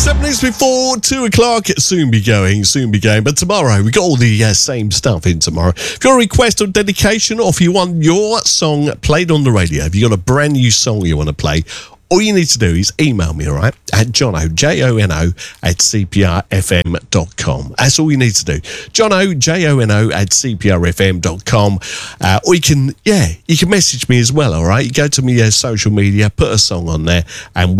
7 minutes before 2 o'clock. Soon be going. But tomorrow, we got all the same stuff in tomorrow. If you've got a request or dedication, or if you want your song played on the radio, if you've got a brand new song you want to play, all you need to do is email me, all right, at Jono, Jono, at cprfm.com. That's all you need to do. Jono, Jono, at cprfm.com. Or you can message me as well, all right? You go to me social media, put a song on there, and